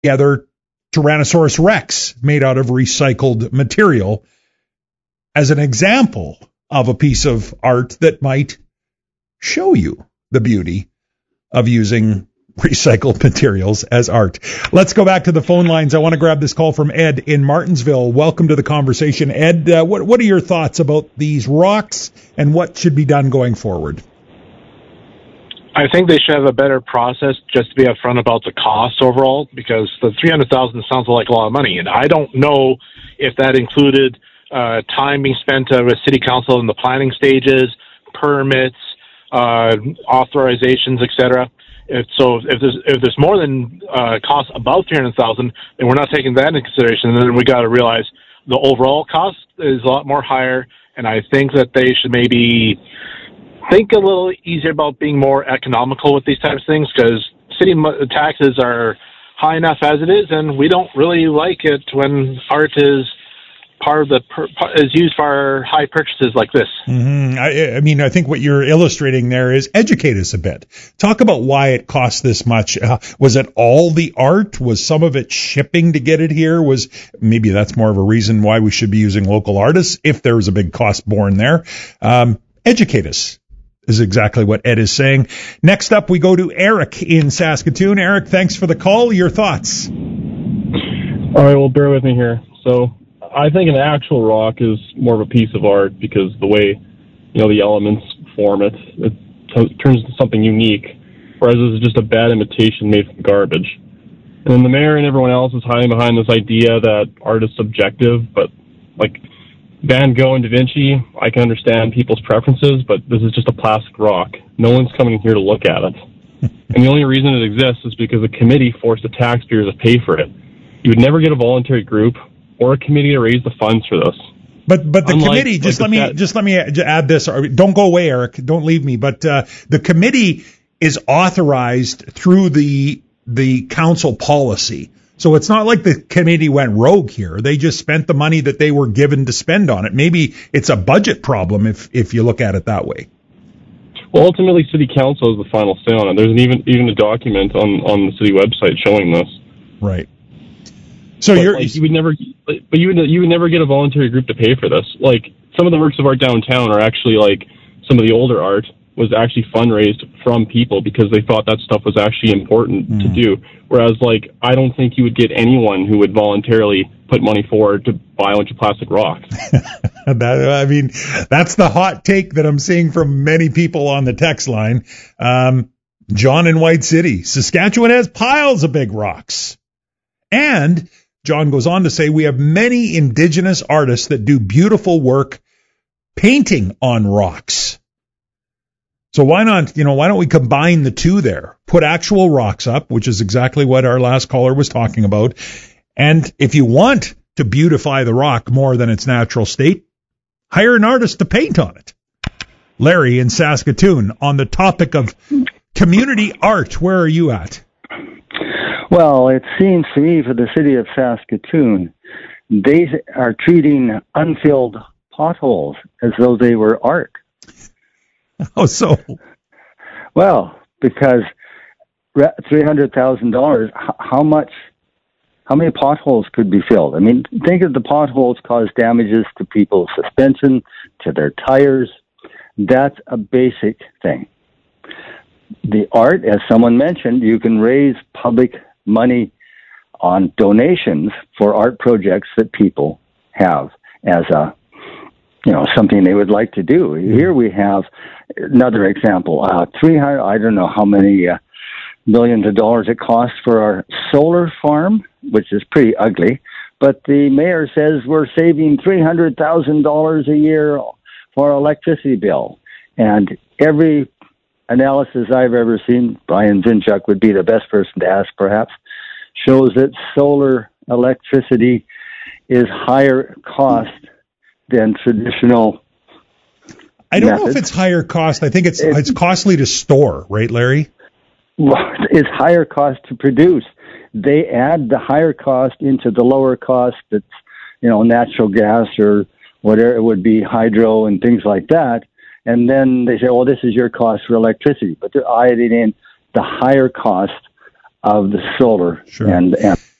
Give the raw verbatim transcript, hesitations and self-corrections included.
together Tyrannosaurus Rex made out of recycled material as an example of a piece of art that might show you the beauty of using recycled materials as art. Let's go back to the phone lines. I want to grab this call from Ed in Martinsville. Welcome to the conversation. Ed, uh, what, what are your thoughts about these rocks and what should be done going forward? I think they should have a better process just to be upfront about the cost overall, because the three hundred thousand dollars sounds like a lot of money, and I don't know if that included uh, time being spent uh, with city council in the planning stages, permits, uh, authorizations, et cetera. If, so if there's if there's more than uh, costs above three hundred thousand dollars, then we're not taking that into consideration, and then we got to realize the overall cost is a lot more higher, and I think that they should maybe think a little easier about being more economical with these types of things, because city taxes are high enough as it is, and we don't really like it when art is part of the per, is used for high purchases like this. Mm-hmm. I, I mean, I think what you're illustrating there is educate us a bit. Talk about why it costs this much. Uh, was it all the art? Was some of it shipping to get it here? Was maybe that's more of a reason why we should be using local artists if there was a big cost borne there. Um, educate us. Is exactly what Ed is saying. Next up, we go to Eric in Saskatoon. Eric, thanks for the call. Your thoughts? All right, well, bear with me here. So I think an actual rock is more of a piece of art because the way, you know, the elements form it, it t- turns into something unique, whereas this is just a bad imitation made from garbage. And then the mayor and everyone else is hiding behind this idea that art is subjective, but, like, Van Gogh and Da Vinci, I can understand people's preferences, but this is just a plastic rock. No one's coming here to look at it. And the only reason it exists is because a committee forced the taxpayers to pay for it. You would never get a voluntary group or a committee to raise the funds for this. But but the Unlike, committee, just like let me that, just let me add this. Don't go away, Eric. Don't leave me. But uh, the committee is authorized through the the council policy. So it's not like the committee went rogue here. They just spent the money that they were given to spend on it. Maybe it's a budget problem if if you look at it that way. Well, ultimately, city council is the final say on it. There's an even even a document on, on the city website showing this. Right. So but you're like, you would never, but you would you would never get a voluntary group to pay for this. Like some of the works of art downtown are actually like some of the older art was actually fundraised from people because they thought that stuff was actually important mm. to do. Whereas, like, I don't think you would get anyone who would voluntarily put money forward to buy a bunch of plastic rocks. that, I mean, that's the hot take that I'm seeing from many people on the text line. Um, John in White City, Saskatchewan has piles of big rocks. And John goes on to say, we have many Indigenous artists that do beautiful work painting on rocks. So why not, you know, why don't we combine the two there? Put actual rocks up, which is exactly what our last caller was talking about. And if you want to beautify the rock more than its natural state, hire an artist to paint on it. Larry in Saskatoon, on the topic of community art, where are you at? Well, it seems to me for the city of Saskatoon, they are treating unfilled potholes as though they were art. Oh, so? Well, because three hundred thousand dollars, how much, how many potholes could be filled? I mean, think of the potholes cause damages to people's suspension, to their tires. That's a basic thing. The art, as someone mentioned, you can raise public money on donations for art projects that people have as a, you know, something they would like to do. Here we have another example. Uh, three hundred, I don't know how many uh, millions of dollars it costs for our solar farm, which is pretty ugly. But the mayor says we're saving three hundred thousand dollars a year for our electricity bill. And every analysis I've ever seen, Brian Zinchuk would be the best person to ask perhaps, shows that solar electricity is higher cost than traditional I don't methods. know if it's higher cost. I think it's it's, it's costly to store, right, Larry? Well, it's higher cost to produce. They add the higher cost into the lower cost that's, you know, natural gas or whatever it would be, hydro and things like that. And then they say, oh, this is your cost for electricity. But they're adding in the higher cost of the solar. Sure. And, and